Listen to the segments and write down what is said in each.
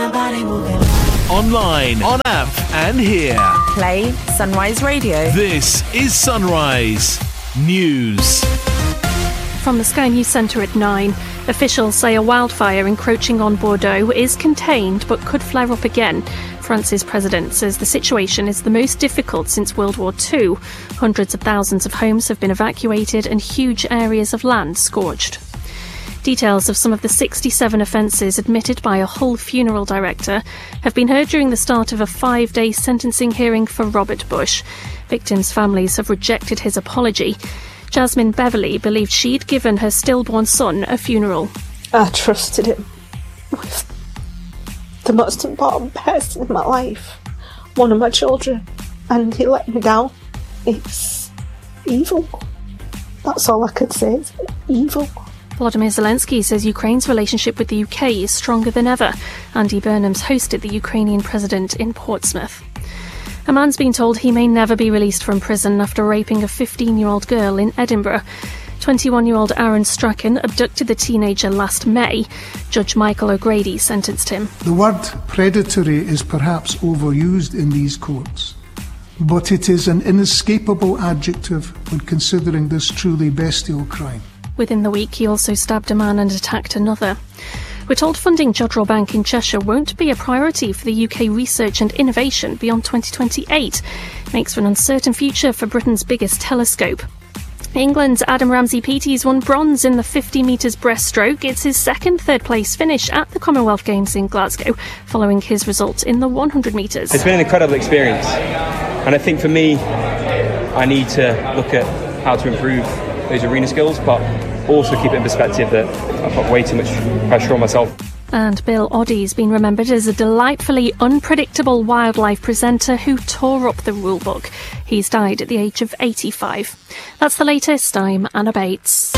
my body moving. Online, on app, and here. Play Sunrise Radio. This is Sunrise News. From the Sky News Centre at 9, officials say a wildfire encroaching on Bordeaux is contained but could flare up again. France's president says the situation is the most difficult since World War II. Hundreds of thousands of homes have been evacuated and huge areas of land scorched. Details of some of the 67 offences admitted by a Hull funeral director have been heard during the start of a 5-day sentencing hearing for Robert Bush. Victims' families have rejected his apology. Jasmine Beverley believed she'd given her stillborn son a funeral. I trusted him with the most important person in my life, one of my children, and he let me down. It's evil. That's all I could say, it's evil. Volodymyr Zelensky says Ukraine's relationship with the UK is stronger than ever. Andy Burnham's hosted the Ukrainian president in Portsmouth. A man's been told he may never be released from prison after raping a 15-year-old girl in Edinburgh. 21-year-old Aaron Strachan abducted the teenager last May. Judge Michael O'Grady sentenced him. The word predatory is perhaps overused in these courts, but it is an inescapable adjective when considering this truly bestial crime. Within the week, he also stabbed a man and attacked another. We're told funding Jodrell Bank in Cheshire won't be a priority for the UK research and innovation beyond 2028. Makes for an uncertain future for Britain's biggest telescope. England's Adam Ramsey-Petey's won bronze in the 50 metres breaststroke. It's his second third-place finish at the Commonwealth Games in Glasgow, following his result in the 100 metres. It's been an incredible experience, and I think for me, I need to look at how to improve those arena skills, but also keep it in perspective that I've got way too much pressure on myself. And Bill Oddie's been remembered as a delightfully unpredictable wildlife presenter who tore up the rulebook. He's died at the age of 85. That's the latest. I'm Anna Bates.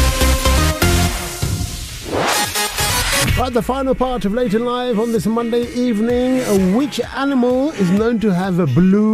Right, the final part of Late and Live on this Monday evening. Which animal is known to have a blue